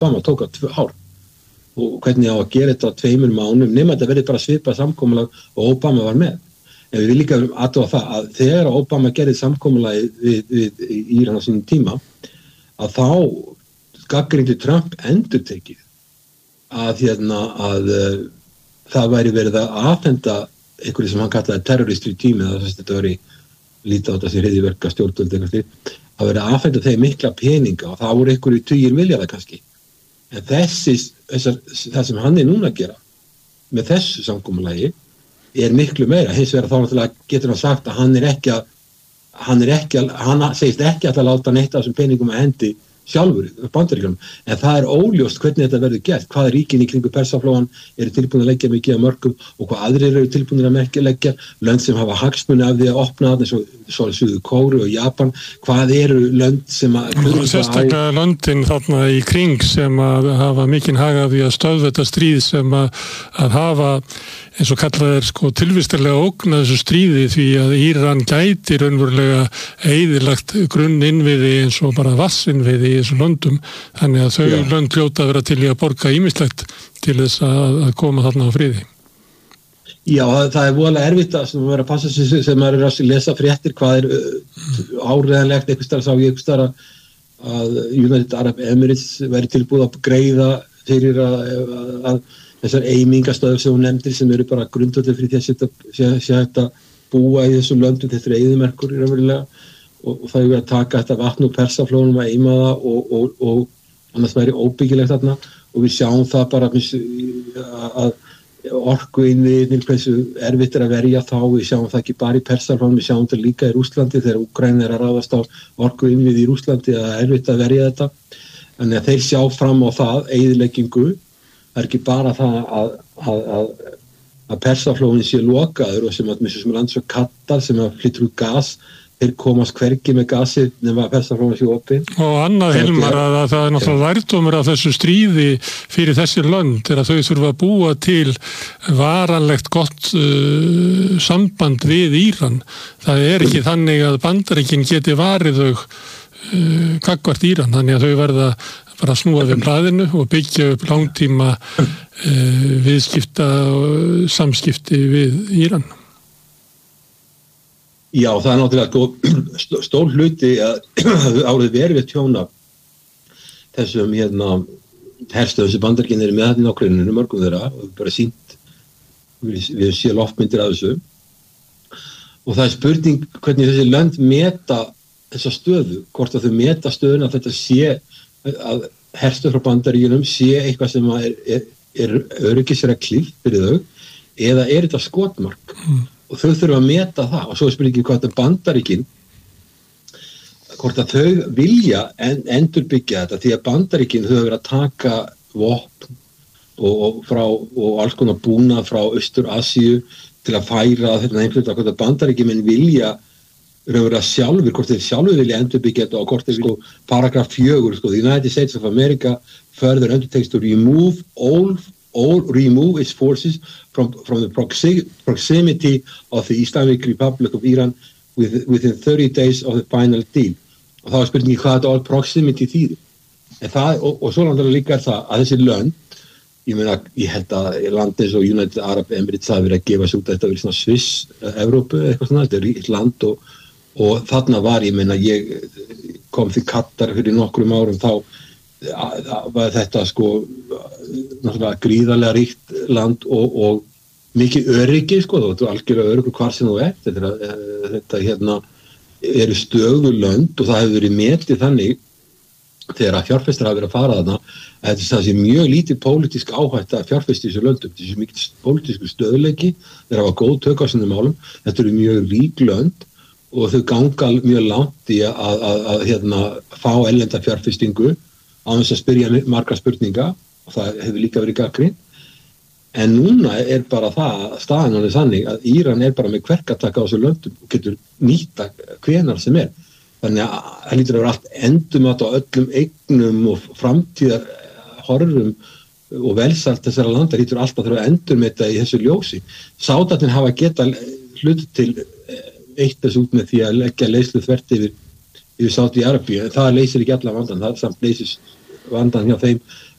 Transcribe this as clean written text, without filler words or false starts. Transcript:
Obama tók á 2 ár og hvernig á að gera þetta á 2 mánuðum nema þetta verði bara svipað samkomulag og Obama var með. En við líka aðtúa það að þegar Obama gerði samkomulagi við Íran á sínum tíma að þá gagnrýndi Trump endurtekið að það væri verið að afhenda einhverju sem hann kallaði terroristri tími, þetta væri lítið á þetta sem hryðjuverka stjórnvöld eitthvað, að vera að afhenda þeim mikla peninga og það voru einhverju 20 milljarðar kannski. En það sem hann núna að gera með þessu samkomulagi miklu meira. Hins vegar þá náttúrulega getur hann sagt að hann segist ekki að láta neitt af þessum peningum að hendi sjálfur Bandaríkjunum, en það óljóst hvernig þetta verður gert, hvað ríkin í kringu Persaflóan eru tilbúin að leggja mikið af mörkum og hvað aðrir eru tilbúin að leggja, lönd sem hafa hagsmuni af því að opna eins og Suður Kóreu og Japan, hvað eru lönd sem að sérstaklega löndin þarna í kring sem að hafa mikinn hag af því að stöðva þetta stríð sem að hafa eins og kallað tilvistarlega ógn að þessu stríði því að Íran gæti raunverulega eyðilagt grunninnviði eins og bara vassinnviði í þessum löndum, þannig að þau lönd hljóta að vera til í að borga ýmislegt til þess að koma þarna á friði. Já, það voðalega erfitt að vera að passa sig sem maður að lesa fréttir hvað áreiðanlegt einhvers staðar sá ég einhvers staðar að United Arab Emirates væri tilbúið að greiða fyrir að þessar eimingastöður sem hún nefndir sem eru bara grundvöldin fyrir því að sé hægt að búa í þessum löndum, þetta eru eyðimerkur raunverulega og það er að taka þetta vatn úr Persaflónum að eima það og annars væri óbyggilegt þarna og við sjáum það bara að orkuinnviðirnir hversu erfitt að verja þá, við sjáum það ekki bara í Persaflónum, við sjáum það líka í Rússlandi þegar Úkraína að ráðast á orkuinnviði í Rússlandi að erfitt að verja þetta, þannig að þeir sjá fram á það, eyðileggingu. Það ekki bara það að Persaflóin sé lokaður og sem land svo Katar sem að flyttur úr gas, þeir komast hvergi með gasið nema Persaflóin sé opin. Og annað Hilmar að það er náttúrulega lærdómur af þessu stríði fyrir þessi lönd er að þau þurfa að búa til varanlegt gott samband við Íran. Það er ekki þannig að Bandaríkin geti varið þau gagnvart Íran, þannig að þau verða bara snúa við blaðinu og byggja upp langtíma viðskipta og samskipti við Íran. Já, það er náttúrulega stór hluti að árið verið tjóna þessum herstöðum sem Bandaríkin eru með í nágrenninu, mörgum þeirra, og bara sýnt við séu loftmyndir af þessu og það er spurning hvernig þessi lönd meta þessa stöðu, hvort að þau meta stöðuna að þetta sé að herstöð frá Bandaríkjunum sé eitthvað sem er öryggisregli fyrir þau eða er þetta skotmark og þau þurfa að meta það og svo er spurningin hvort að Bandaríkin hvort að þau vilja endurbyggja þetta því að Bandaríkin þau verið að taka vopn og alls konar búnað frá Austur-Asíu til að færa þetta einhverja hvort að Bandaríkin vilja raunverulega sjálfur, hvort þeir sjálfur vilja endurbyggja þetta og hvort þeir paragraf 4 the United States of America further undertakes to remove its forces from the proximity of the Islamic Republic of Iran within 30 days of the final deal og þá er spurningi hvað þetta all proximity þýðir og svo náttúrulega líka er það að þessi lönd ég held að landið og United Arab Emirates hafi verið að gefa sig út að þetta verið svona Sviss, Evrópu eitthvað svona, þetta er ríkt land og þarna var, ég kom til Katar fyrir nokkrum árum þá var þetta náttúrulega gríðarlega ríkt land og mikið öryggi þú ert algjörlega öryggur hvar sem þú ert þetta eru stöðu lönd og það hefur verið metið þannig þegar að fjárfestar hafa verið að fara þarna að þetta sé mjög lítið pólitísk áhætta að fjárfesta í þessu löndum, þetta sé mikið pólitísku stöðuleiki, þeir hafa góð tök á sínum málum, þetta eru mjög rík lönd og þau ganga mjög langt í að fá erlenda fjárfestingu á þess að spyrja margar spurninga og það hefur líka verið gagnrýnt en núna er bara það staðan er þannig að Íran er bara með kverkataka á þessu löndum og getur nýta hvenar sem er þannig að það lítur að vera allt endumat á öllum eignum og framtíðar horfum og velsælt þessara landa lítur alltaf þurfa að endurmeta í þessu ljósi. Sátarnir hafa geta hluti til eitt þessu út með því að leggja leiðslu þvert yfir Sádi-Arabíu en það leysir ekki allan vandan, það samt leysist vandan hjá þeim